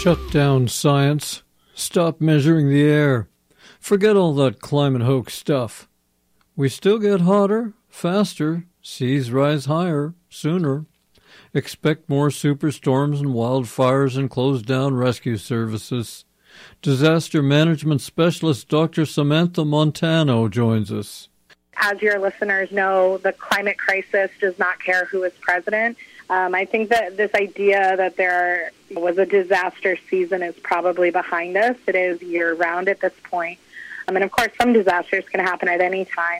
Shut down science. Stop measuring the air. Forget all that climate hoax stuff. We still get hotter, faster, seas rise higher, sooner. Expect more superstorms and wildfires and close down rescue services. Disaster management specialist Dr. Samantha Montano joins us. As your listeners know, the climate crisis does not care who is president. I think that this idea that there was a disaster season is probably behind us. It is year-round at this point. And of course, some disasters can happen at any time.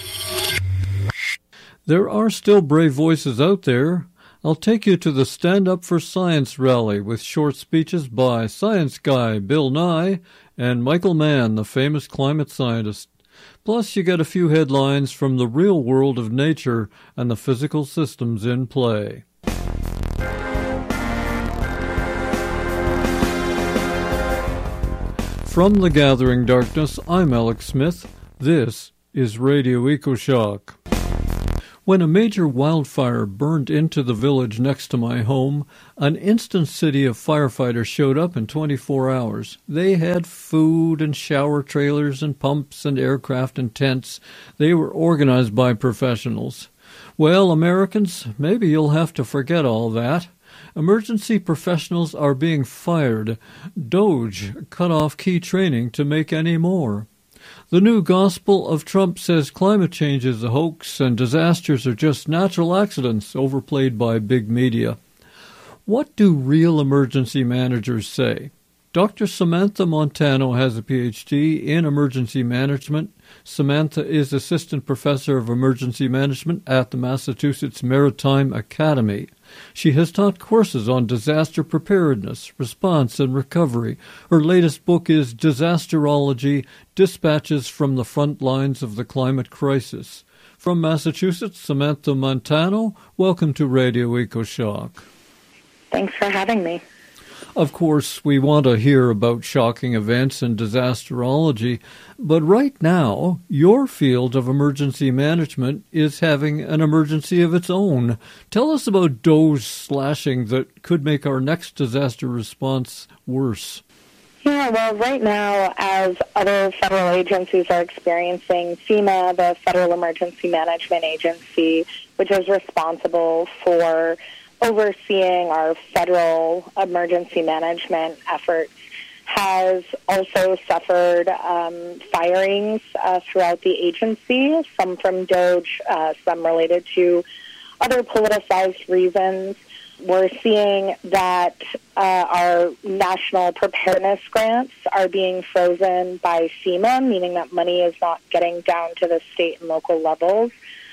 There are still brave voices out there. I'll take you to the Stand Up for Science rally with short speeches by science guy Bill Nye and Michael Mann, the famous climate scientist. Plus, you get a few headlines from the real world of nature and the physical systems in play. From the Gathering Darkness, I'm Alex Smith. This is Radio EcoShock. When a major wildfire burned into the village next to my home, an instant city of firefighters showed up in 24 hours. They had food and shower trailers and pumps and aircraft and tents. They were organized by professionals. Well, Americans, maybe you'll have to forget all that. Emergency professionals are being fired. DOGE cut off key training to make any more. The new gospel of Trump says climate change is a hoax and disasters are just natural accidents overplayed by big media. What do real emergency managers say? Dr. Samantha Montano has a Ph.D. in emergency management. Samantha is assistant professor of emergency management at the Massachusetts Maritime Academy. She has taught courses on disaster preparedness, response, and recovery. Her latest book is Disasterology: Dispatches from the Front Lines of the Climate Crisis. From Massachusetts, Samantha Montano, welcome to Radio EcoShock. Thanks for having me. Of course, we want to hear about shocking events and disasterology, but right now, your field of emergency management is having an emergency of its own. Tell us about DOGE slashing that could make our next disaster response worse. Yeah, well, right now, as other federal agencies are experiencing, FEMA, the Federal Emergency Management Agency, which is responsible for overseeing our federal emergency management efforts, has also suffered firings throughout the agency, some from DOGE, some related to other politicized reasons. We're seeing that our national preparedness grants are being frozen by FEMA, meaning that money is not getting down to the state and local levels.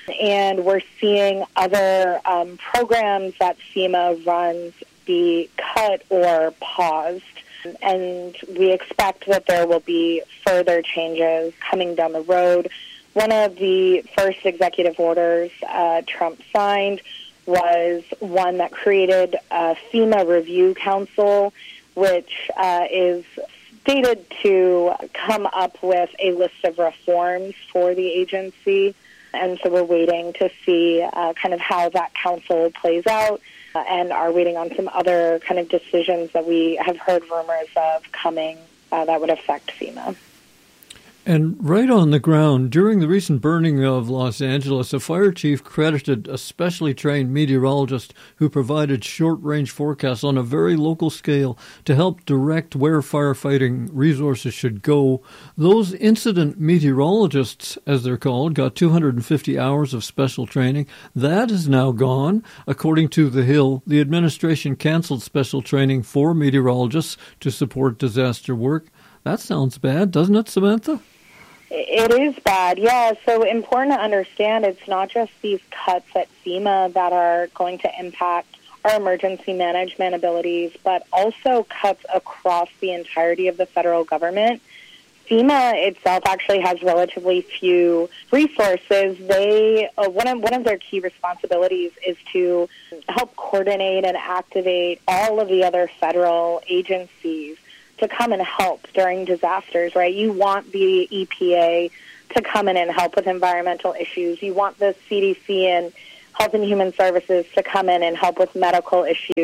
And we're seeing other programs that FEMA runs be cut or paused. And we expect that there will be further changes coming down the road. One of the first executive orders Trump signed was one that created a FEMA Review Council, which is stated to come up with a list of reforms for the agency. And so we're waiting to see kind of how that council plays out and are waiting on some other kind of decisions that we have heard rumors of coming that would affect FEMA. And right on the ground, during the recent burning of Los Angeles, a fire chief credited a specially trained meteorologist who provided short-range forecasts on a very local scale to help direct where firefighting resources should go. Those incident meteorologists, as they're called, got 250 hours of special training. That is now gone. According to The Hill, the administration canceled special training for meteorologists to support disaster work. That sounds bad, doesn't it, Samantha? It is bad, yeah. So important to understand it's not just these cuts at FEMA that are going to impact our emergency management abilities, but also cuts across the entirety of the federal government. FEMA itself actually has relatively few resources. One of their key responsibilities is to help coordinate and activate all of the other federal agencies to come and help during disasters, right? You want the EPA to come in and help with environmental issues. You want the CDC and Health and Human Services to come in and help with medical issues.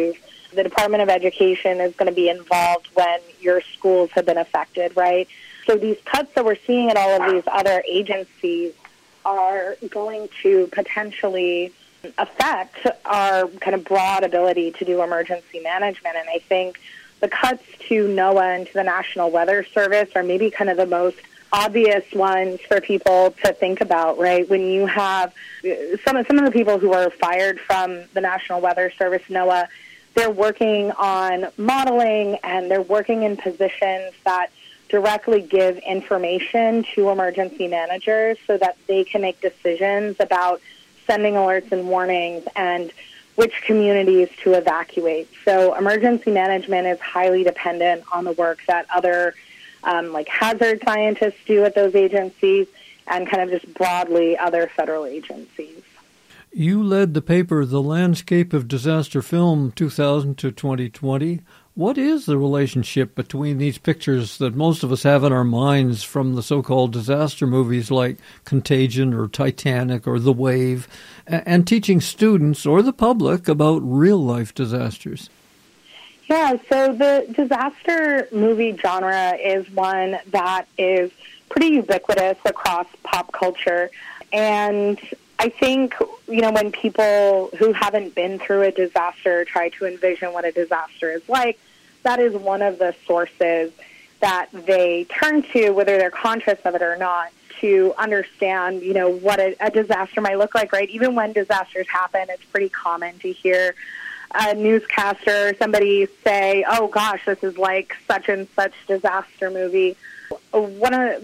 the Department of Education is going to be involved when your schools have been affected, right? So these cuts that we're seeing at all of these other agencies are going to potentially affect our kind of broad ability to do emergency management. And I think the cuts to NOAA and to the National Weather Service are maybe kind of the most obvious ones for people to think about, right? When you have some of the people who are fired from the National Weather Service, NOAA, they're working on modeling and they're working in positions that directly give information to emergency managers so that they can make decisions about sending alerts and warnings and which communities to evacuate. So emergency management is highly dependent on the work that other like hazard scientists do at those agencies and kind of just broadly other federal agencies. You led the paper The Landscape of Disaster Film 2000 to 2020. What is the relationship between these pictures that most of us have in our minds from the so-called disaster movies like Contagion or Titanic or The Wave, and teaching students or the public about real-life disasters? Yeah, so the disaster movie genre is one that is pretty ubiquitous across pop culture. And I think, when people who haven't been through a disaster try to envision what a disaster is like, that is one of the sources that they turn to, whether they're conscious of it or not, to understand, what a disaster might look like, right? Even when disasters happen, it's pretty common to hear a newscaster or somebody say, oh, gosh, this is like such and such disaster movie. One of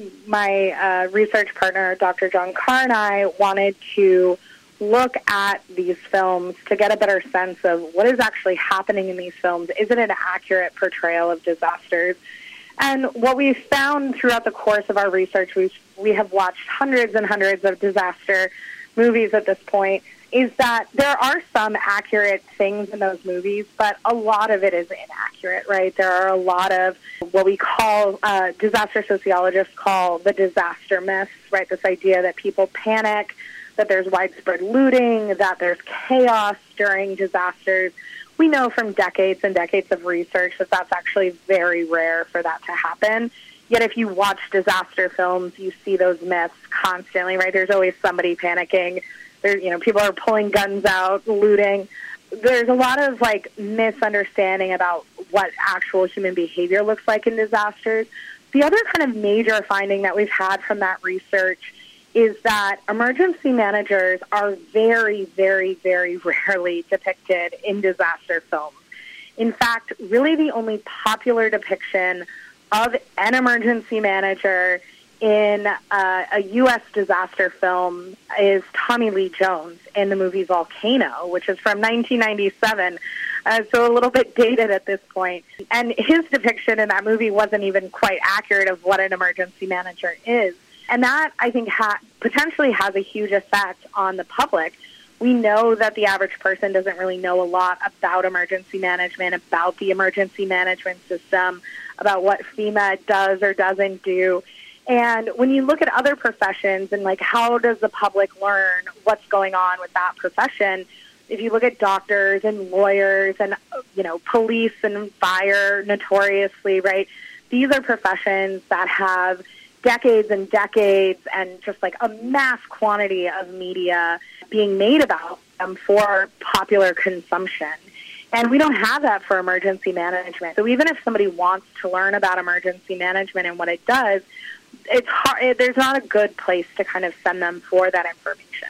my research partner, Dr. John Carr, and I wanted to look at these films to get a better sense of what is actually happening in these films. Is it an accurate portrayal of disasters? And what we found throughout the course of our research, we have watched hundreds and hundreds of disaster movies at this point, is that there are some accurate things in those movies, but a lot of it is inaccurate, right? There are a lot of what we call, disaster sociologists call the disaster myths, right? This idea that people panic, that there's widespread looting, that there's chaos during disasters. We know from decades and decades of research that that's actually very rare for that to happen. Yet if you watch disaster films, you see those myths constantly, right? There's always somebody panicking. People are pulling guns out, looting. There's a lot of misunderstanding about what actual human behavior looks like in disasters. The other kind of major finding that we've had from that research is that emergency managers are very, very, very rarely depicted in disaster films. In fact, really the only popular depiction of an emergency manager in a U.S. disaster film is Tommy Lee Jones in the movie Volcano, which is from 1997, so a little bit dated at this point. And his depiction in that movie wasn't even quite accurate of what an emergency manager is. And that, I think, potentially has a huge effect on the public. We know that the average person doesn't really know a lot about emergency management, about the emergency management system, about what FEMA does or doesn't do. And when you look at other professions and, how does the public learn what's going on with that profession, if you look at doctors and lawyers and, police and fire notoriously, right, these are professions that have decades and decades and just a mass quantity of media being made about them for popular consumption. And we don't have that for emergency management. So even if somebody wants to learn about emergency management and what it does, it's hard. There's not a good place to kind of send them for that information.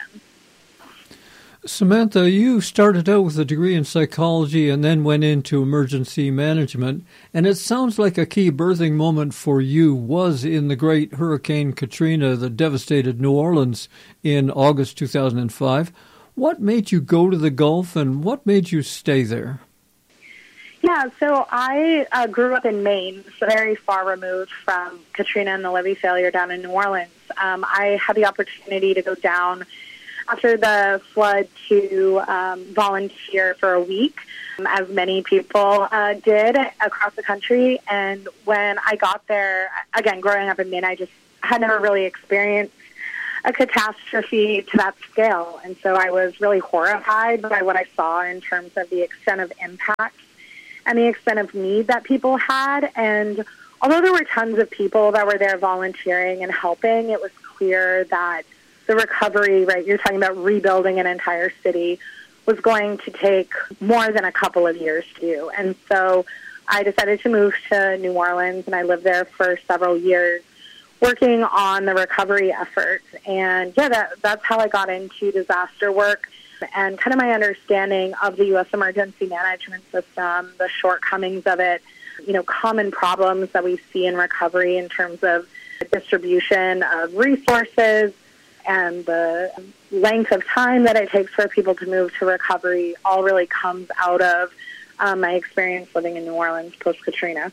Samantha, you started out with a degree in psychology and then went into emergency management, and it sounds like a key birthing moment for you was in the great Hurricane Katrina that devastated New Orleans in August 2005. What made you go to the Gulf, and what made you stay there? Yeah, so I grew up in Maine, so very far removed from Katrina and the levee failure down in New Orleans. I had the opportunity to go down after the flood to volunteer for a week, as many people did across the country. And when I got there, again, growing up in Maine, I just had never really experienced a catastrophe to that scale. And so I was really horrified by what I saw in terms of the extent of impact. and the extent of need that people had. And although there were tons of people that were there volunteering and helping, it was clear that the recovery, right, you're talking about rebuilding an entire city, was going to take more than a couple of years to do. And so I decided to move to New Orleans, and I lived there for several years working on the recovery efforts. And yeah, that's how I got into disaster work and kind of my understanding of the U.S. emergency management system, the shortcomings of it, common problems that we see in recovery in terms of distribution of resources and the length of time that it takes for people to move to recovery all really comes out of my experience living in New Orleans post-Katrina.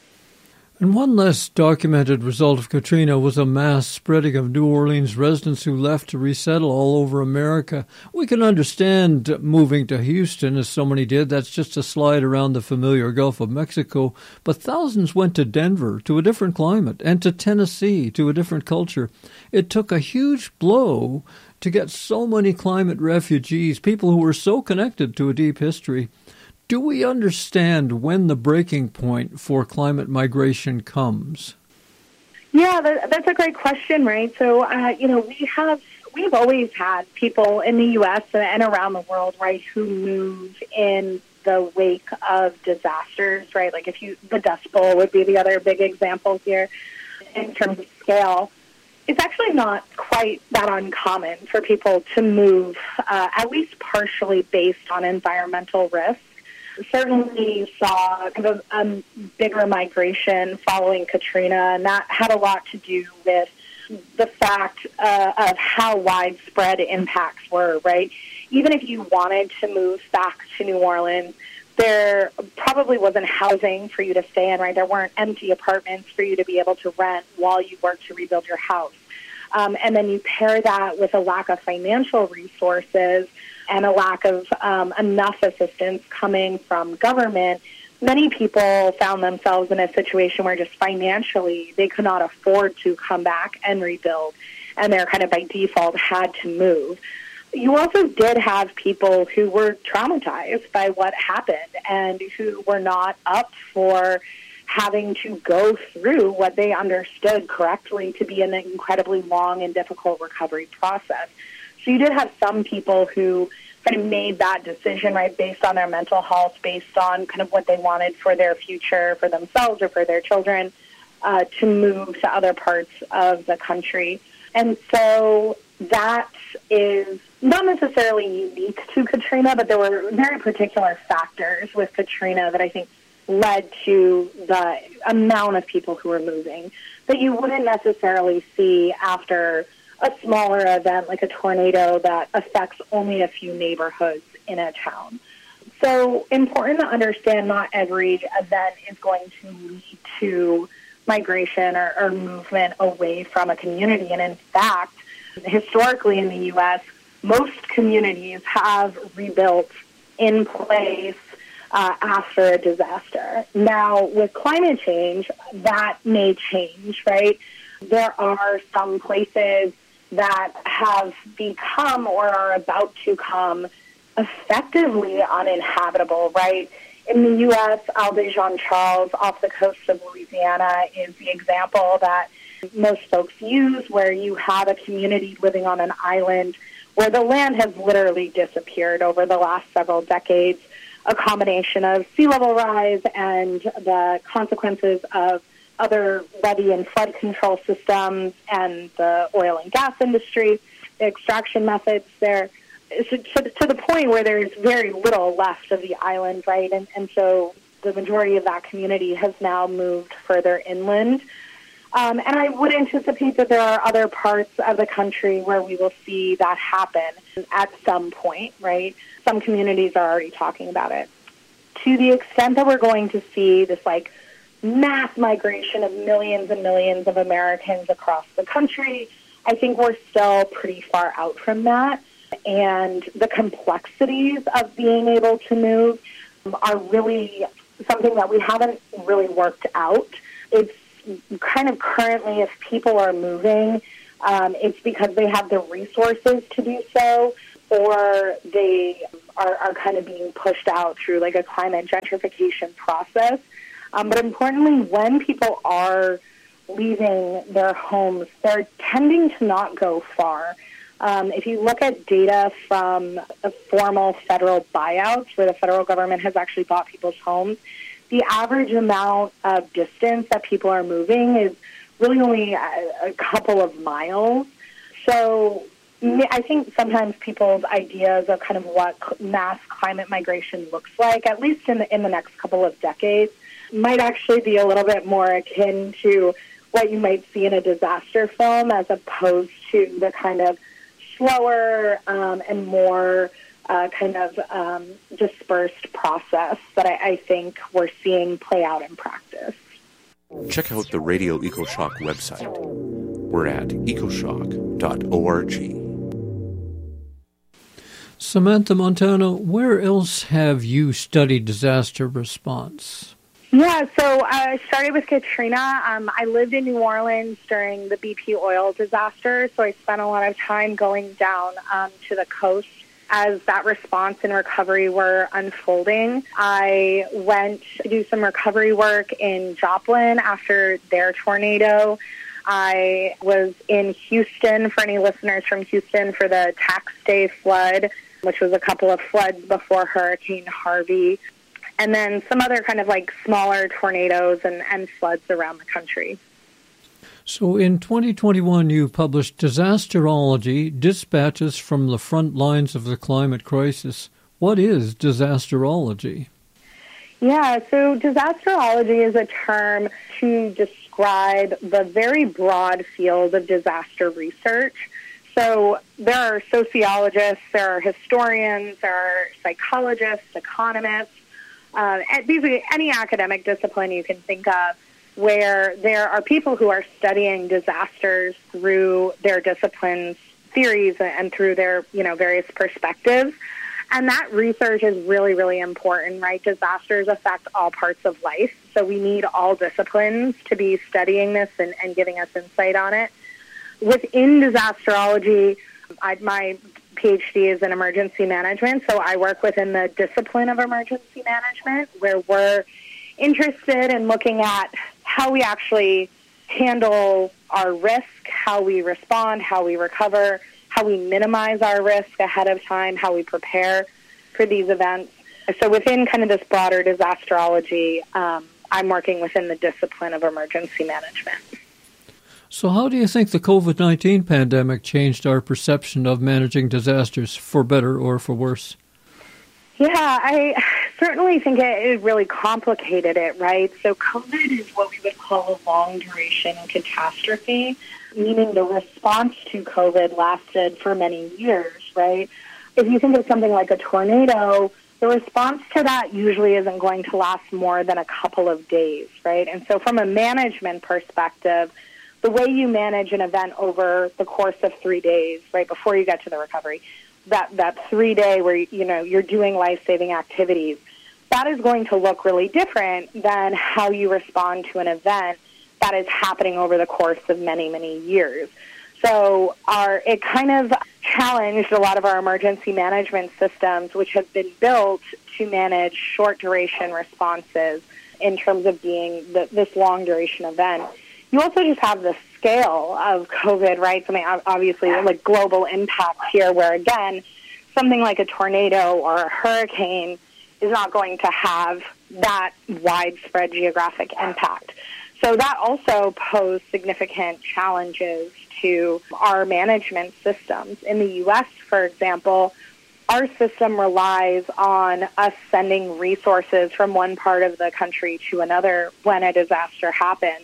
And one less documented result of Katrina was a mass spreading of New Orleans residents who left to resettle all over America. We can understand moving to Houston, as so many did. That's just a slide around the familiar Gulf of Mexico. But thousands went to Denver, to a different climate, and to Tennessee, to a different culture. It took a huge blow to get so many climate refugees, people who were so connected to a deep history. Do we understand when the breaking point for climate migration comes? Yeah, that's a great question, right? So, we've always had people in the U.S. and around the world, right, who move in the wake of disasters, right? Like the Dust Bowl would be the other big example here in terms of scale. It's actually not quite that uncommon for people to move, at least partially based on environmental risk. Certainly saw kind of a bigger migration following Katrina, and that had a lot to do with the fact of how widespread impacts were, right? Even if you wanted to move back to New Orleans, there probably wasn't housing for you to stay in, right? There weren't empty apartments for you to be able to rent while you worked to rebuild your house. And then you pair that with a lack of financial resources and a lack of enough assistance coming from government. Many people found themselves in a situation where just financially they could not afford to come back and rebuild, and they're kind of by default had to move. You also did have people who were traumatized by what happened and who were not up for having to go through what they understood correctly to be an incredibly long and difficult recovery process. So you did have some people who kind of made that decision, right, based on their mental health, based on kind of what they wanted for their future, for themselves or for their children, to move to other parts of the country. And so that is not necessarily unique to Katrina, but there were very particular factors with Katrina that I think led to the amount of people who were moving that you wouldn't necessarily see after a smaller event like a tornado that affects only a few neighborhoods in a town. So important to understand not every event is going to lead to migration or movement away from a community. And in fact, historically in the U.S., most communities have rebuilt in place after a disaster. Now, with climate change, that may change, right? There are some places that have become or are about to come effectively uninhabitable, right? In the U.S., Isle de Jean Charles off the coast of Louisiana is the example that most folks use, where you have a community living on an island where the land has literally disappeared over the last several decades, a combination of sea level rise and the consequences of other levee and flood control systems and the oil and gas industry, the extraction methods there, to the point where there's very little left of the island, right? And so the majority of that community has now moved further inland. And I would anticipate that there are other parts of the country where we will see that happen at some point, right? Some communities are already talking about it. To the extent that we're going to see this, mass migration of millions and millions of Americans across the country, I think we're still pretty far out from that. And the complexities of being able to move are really something that we haven't really worked out. It's kind of currently, if people are moving, it's because they have the resources to do so, or they are kind of being pushed out through like a climate gentrification process. But importantly, when people are leaving their homes, they're tending to not go far. If you look at data from formal federal buyouts where the federal government has actually bought people's homes, the average amount of distance that people are moving is really only a couple of miles. So I think sometimes people's ideas of kind of what mass climate migration looks like, at least in the next couple of decades, might actually be a little bit more akin to what you might see in a disaster film as opposed to the kind of slower and more dispersed process that I think we're seeing play out in practice. Check out the Radio EcoShock website. We're at ecoshock.org. Samantha Montano, where else have you studied disaster response? Yeah, so I started with Katrina. I lived in New Orleans during the BP oil disaster, so I spent a lot of time going down to the coast as that response and recovery were unfolding. I went to do some recovery work in Joplin after their tornado. I was in Houston, for any listeners from Houston, for the Tax Day flood, which was a couple of floods before Hurricane Harvey. And then some other kind of like smaller tornadoes and floods around the country. So in 2021, you published Disasterology, Dispatches from the Front Lines of the Climate Crisis. What is disasterology? Yeah, so disasterology is a term to describe the very broad field of disaster research. So there are sociologists, there are historians, there are psychologists, economists, basically any academic discipline you can think of where there are people who are studying disasters through their discipline's theories and through their, various perspectives. And that research is really, really important, right? Disasters affect all parts of life. So we need all disciplines to be studying this and giving us insight on it. Within disasterology, my PhD is in emergency management, so I work within the discipline of emergency management, where we're interested in looking at how we actually handle our risk, how we respond, how we recover, how we minimize our risk ahead of time, how we prepare for these events. So within kind of this broader disasterology, I'm working within the discipline of emergency management. So how do you think the COVID-19 pandemic changed our perception of managing disasters, for better or for worse? Yeah, I certainly think it really complicated it, right? So COVID is what we would call a long-duration catastrophe, meaning the response to COVID lasted for many years, right? If you think of something like a tornado, the response to that usually isn't going to last more than a couple of days, right? And so from a management perspective, the way you manage an event over the course of 3 days, right, before you get to the recovery, that 3 day where, you're doing life-saving activities, that is going to look really different than how you respond to an event that is happening over the course of many, many years. So it kind of challenged a lot of our emergency management systems, which have been built to manage short-duration responses in terms of being this long-duration event. You also just have the scale of COVID, right? I mean, obviously, like global impact here, where, again, something like a tornado or a hurricane is not going to have that widespread geographic impact. So that also posed significant challenges to our management systems. In the U.S., for example, our system relies on us sending resources from one part of the country to another when a disaster happens.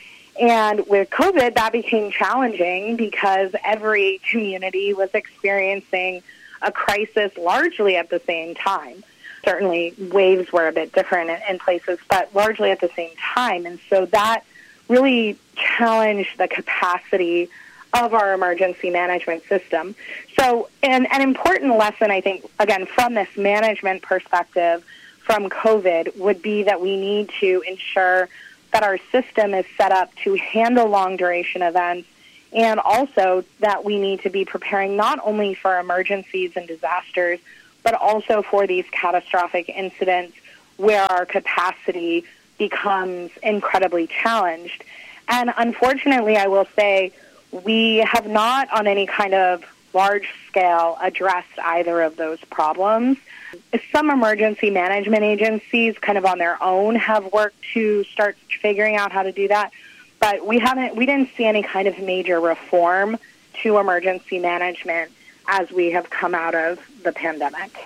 And with COVID, that became challenging because every community was experiencing a crisis largely at the same time. Certainly, waves were a bit different in places, but largely at the same time. And so that really challenged the capacity of our emergency management system. So an important lesson, I think, again, from this management perspective from COVID would be that we need to ensure that our system is set up to handle long-duration events, and also that we need to be preparing not only for emergencies and disasters, but also for these catastrophic incidents where our capacity becomes incredibly challenged. And unfortunately, I will say, we have not on any kind of large scale addressed either of those problems. Some emergency management agencies kind of on their own have worked to start figuring out how to do that, but we didn't see any kind of major reform to emergency management as we have come out of the pandemic.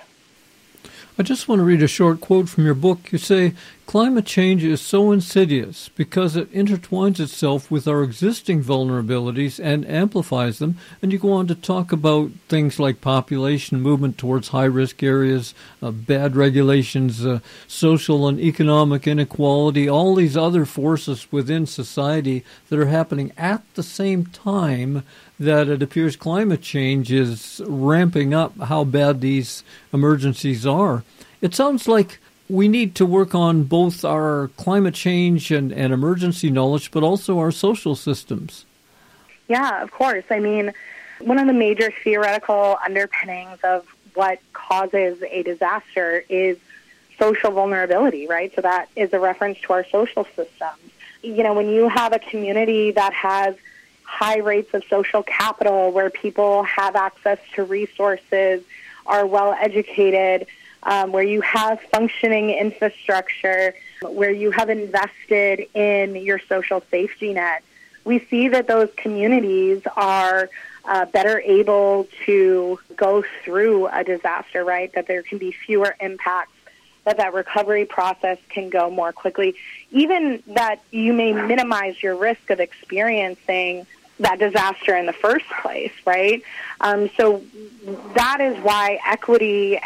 I just want to read a short quote from your book. You say, "Climate change is so insidious because it intertwines itself with our existing vulnerabilities and amplifies them." And you go on to talk about things like population movement towards high-risk areas, bad regulations, social and economic inequality, all these other forces within society that are happening at the same time that it appears climate change is ramping up how bad these emergencies are. It sounds like we need to work on both our climate change and emergency knowledge, but also our social systems. Yeah, of course. I mean, one of the major theoretical underpinnings of what causes a disaster is social vulnerability, right? So that is a reference to our social systems. You know, when you have a community that has high rates of social capital, where people have access to resources, are well educated, where you have functioning infrastructure, where you have invested in your social safety net, we see that those communities are better able to go through a disaster, right? That there can be fewer impacts, that recovery process can go more quickly, even that you may minimize your risk of experiencing that disaster in the first place, right? So that is why equity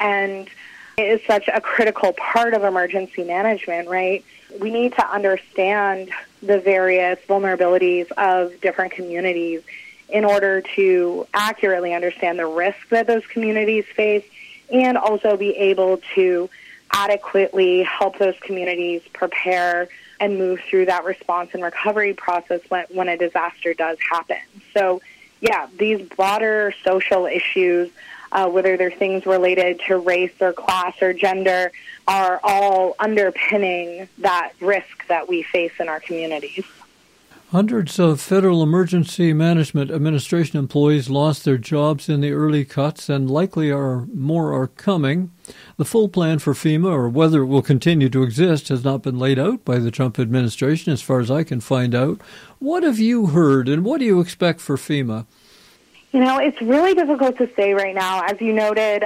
is such a critical part of emergency management, right? We need to understand the various vulnerabilities of different communities in order to accurately understand the risks that those communities face and also be able to adequately help those communities prepare and move through that response and recovery process when a disaster does happen. So, yeah, these broader social issues, whether they're things related to race or class or gender, are all underpinning that risk that we face in our communities. Hundreds of Federal Emergency Management Administration employees lost their jobs in the early cuts, and likely more are coming. The full plan for FEMA, or whether it will continue to exist, has not been laid out by the Trump administration, as far as I can find out. What have you heard, and what do you expect for FEMA? You know, it's really difficult to say right now. As you noted,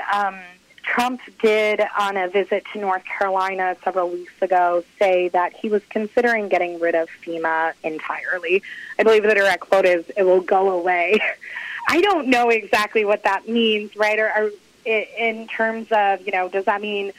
Trump did, on a visit to North Carolina several weeks ago, say that he was considering getting rid of FEMA entirely. I believe the direct quote is, "It will go away." I don't know exactly what that means, right? Or in terms of, does that mean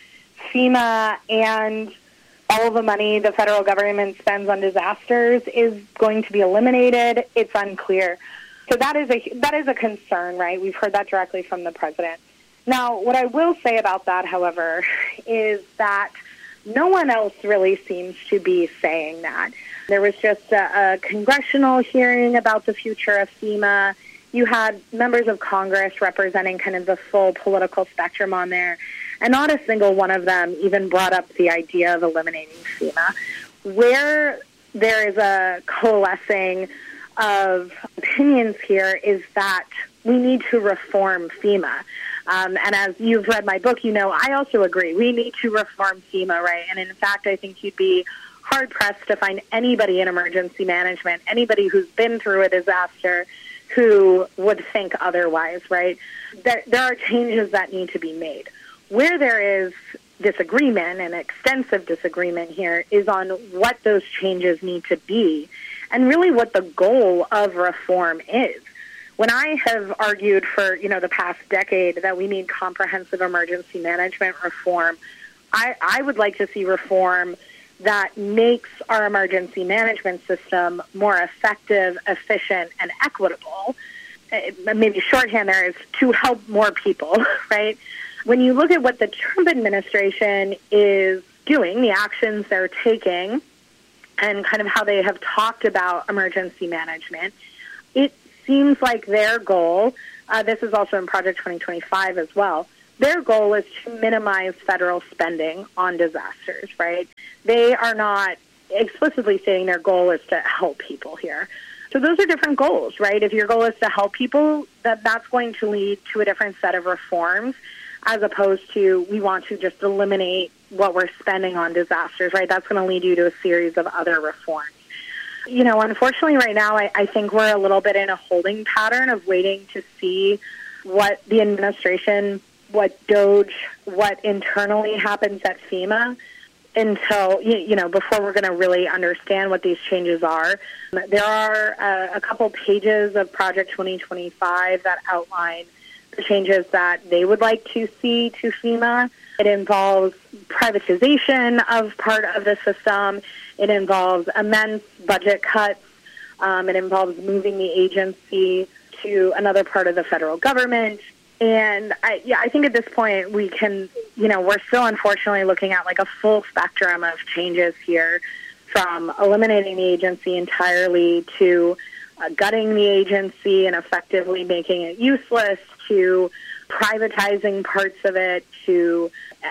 FEMA and all of the money the federal government spends on disasters is going to be eliminated? It's unclear. So that is a concern, right? We've heard that directly from the president. Now, what I will say about that, however, is that no one else really seems to be saying that. There was just a congressional hearing about the future of FEMA. You had members of Congress representing kind of the full political spectrum on there, and not a single one of them even brought up the idea of eliminating FEMA. Where there is a coalescing of opinions here is that we need to reform FEMA. And as you've read my book, I also agree. We need to reform FEMA, right? And in fact, I think you'd be hard-pressed to find anybody in emergency management, anybody who's been through a disaster, who would think otherwise, right? There are changes that need to be made. Where there is disagreement, and extensive disagreement here, is on what those changes need to be and really what the goal of reform is. When I have argued for, the past decade that we need comprehensive emergency management reform, I would like to see reform that makes our emergency management system more effective, efficient, and equitable. Maybe shorthand there is to help more people, right? When you look at what the Trump administration is doing, the actions they're taking, and kind of how they have talked about emergency management, it seems like their goal, this is also in Project 2025 as well, their goal is to minimize federal spending on disasters, right? They are not explicitly saying their goal is to help people here. So those are different goals, right? If your goal is to help people, that's going to lead to a different set of reforms as opposed to we want to just eliminate what we're spending on disasters, right? That's going to lead you to a series of other reforms. You know, unfortunately right now, I think we're a little bit in a holding pattern of waiting to see what the administration, what DOGE, what internally happens at FEMA until, you know, before we're going to really understand what these changes are. There are a couple pages of Project 2025 that outline the changes that they would like to see to FEMA. It involves privatization of part of the system. It involves immense budget cuts. It involves moving the agency to another part of the federal government. And I think at this point we can, you know, we're still unfortunately looking at like a full spectrum of changes here, from eliminating the agency entirely to gutting the agency and effectively making it useless, to privatizing parts of it, to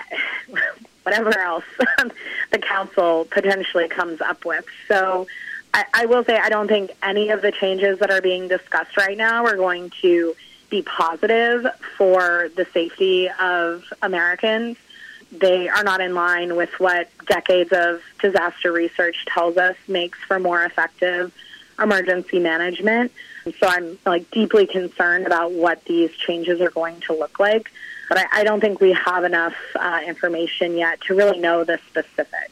whatever else the council potentially comes up with. So I will say I don't think any of the changes that are being discussed right now are going to be positive for the safety of Americans. They are not in line with what decades of disaster research tells us makes for more effective emergency management. So I'm deeply concerned about what these changes are going to look like. But I don't think we have enough information yet to really know the specifics.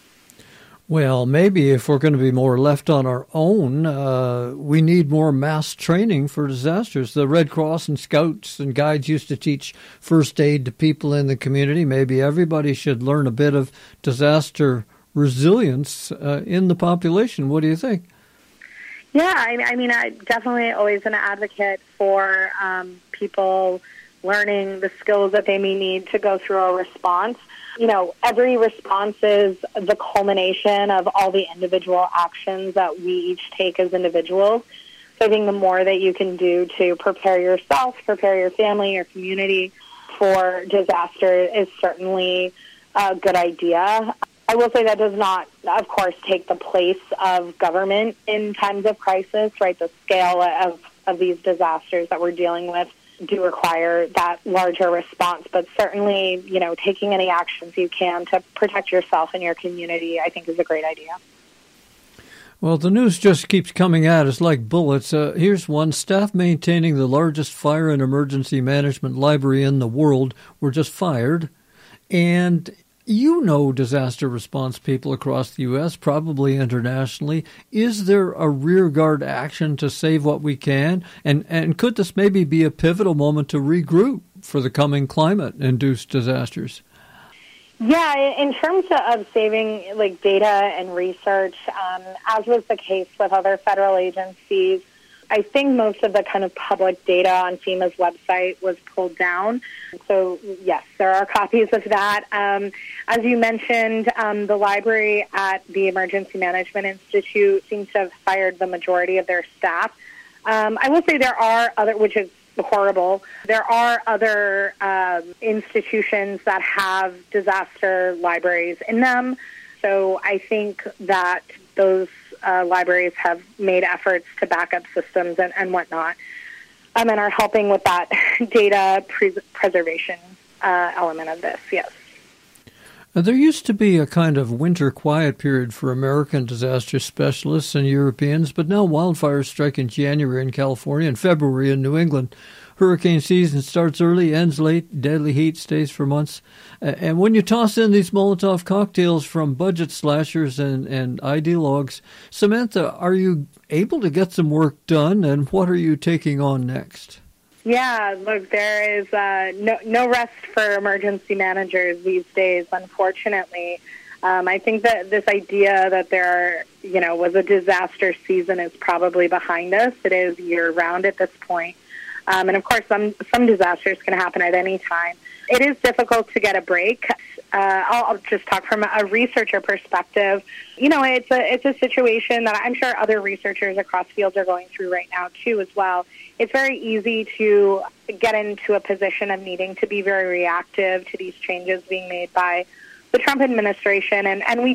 Well, maybe if we're going to be more left on our own, we need more mass training for disasters. The Red Cross and Scouts and Guides used to teach first aid to people in the community. Maybe everybody should learn a bit of disaster resilience in the population. What do you think? Yeah, I mean, I definitely always an advocate for people learning the skills that they may need to go through a response. You know, every response is the culmination of all the individual actions that we each take as individuals. So I think the more that you can do to prepare yourself, prepare your family, your community for disaster is certainly a good idea. I will say that does not, of course, take the place of government in times of crisis, right? The scale of these disasters that we're dealing with do require that larger response. But certainly, you know, taking any actions you can to protect yourself and your community, I think is a great idea. Well, the news just keeps coming at us like bullets. Here's one. Staff maintaining the largest fire and emergency management library in the world were just fired. And you know disaster response people across the U.S., probably internationally. Is there a rearguard action to save what we can? And could this maybe be a pivotal moment to regroup for the coming climate-induced disasters? Yeah, in terms of saving data and research, as was the case with other federal agencies, I think most of the kind of public data on FEMA's website was pulled down. So, yes, there are copies of that. As you mentioned, the library at the Emergency Management Institute seems to have fired the majority of their staff. I will say there are other, which is horrible, there are other institutions that have disaster libraries in them. So I think that those libraries have made efforts to back up systems and whatnot, and are helping with that data preservation element of this, yes. There used to be a kind of winter quiet period for American disaster specialists and Europeans, but now wildfires strike in January in California and February in New England. Hurricane season starts early, ends late, deadly heat stays for months. And when you toss in these Molotov cocktails from budget slashers and ideologues, Samantha, are you able to get some work done, and what are you taking on next? Yeah, look, there is no rest for emergency managers these days, unfortunately. I think that this idea that there was a disaster season is probably behind us. It is year-round at this point. And, of course, some disasters can happen at any time. It is difficult to get a break. I'll just talk from a researcher perspective. You know, it's a situation that I'm sure other researchers across fields are going through right now, too, as well. It's very easy to get into a position of needing to be very reactive to these changes being made by the Trump administration, and we